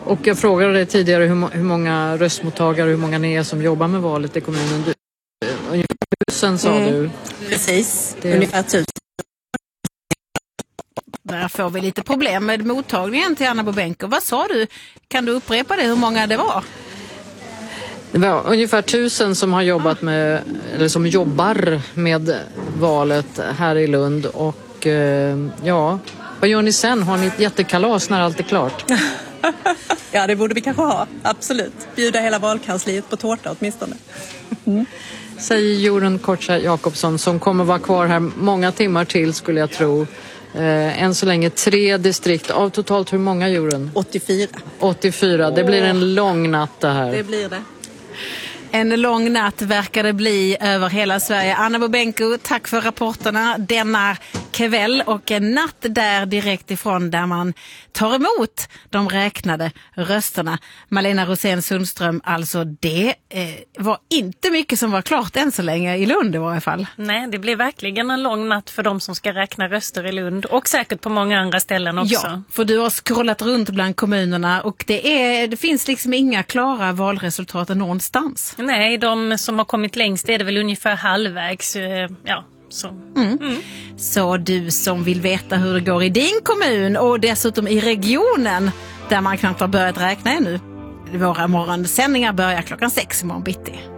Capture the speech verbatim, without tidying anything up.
Och jag frågade dig tidigare hur, hur många röstmottagare, hur många ni är som jobbar med valet i kommunen. Du, ungefär tusen sa mm. du. Precis, det... ungefär tusen. Där får vi lite problem med mottagningen till Anna Boubenko. Vad sa du? Kan du upprepa det, hur många det var? Det var ungefär tusen som har jobbat med, eller som jobbar med valet här i Lund. Och eh, ja, vad gör ni sen? Har ni ett jättekalas när allt är klart? Ja, det borde vi kanske ha. Absolut. Bjuda hela valkansliet på tårta åtminstone. Mm. Säger Jorunn Korsberg Jakobsson som kommer vara kvar här många timmar till skulle jag tro. Eh, än så länge tre distrikt. Av totalt hur många, Jorunn? åttiofyra. åttiofyra. Det blir en lång natt det här. Det blir det. En lång natt verkar det bli över hela Sverige. Anna Boubenko, tack för rapporterna denna kväll och en natt där direkt ifrån där man tar emot de räknade rösterna. Malena Rosén Sundström, alltså det eh, var inte mycket som var klart än så länge i Lund i varje fall. Nej, det blir verkligen en lång natt för de som ska räkna röster i Lund och säkert på många andra ställen också. Ja, för du har scrollat runt bland kommunerna och det, är, det finns liksom inga klara valresultat någonstans. Nej, de som har kommit längst är det väl ungefär halvvägs, ja. Så. Mm. Mm. Så du som vill veta hur det går i din kommun och dessutom i regionen där man knappt har börjat räkna ännu. Våra morgonsändningar börjar klockan sex imorgon bitti.